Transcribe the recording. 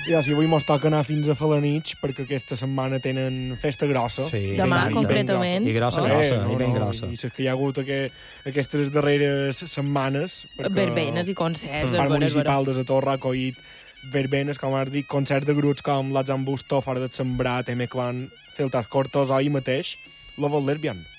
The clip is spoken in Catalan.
Ja, si avui mos toca anar fins a Falanich, perquè aquesta setmana tenen festa grossa. Sí, Demà, i concretament. I grossa, i ben grossa. I saps que hi ha hagut aquestes darreres setmanes... Verbenes i concerts. El Parc Municipal de Satorra ha acollit verbenes, com has dit, concerts de grups com l'Azambusto, Fora del Sembrat, M-Clan, Celtas Cortos, o ahir mateix, Love Lesbian.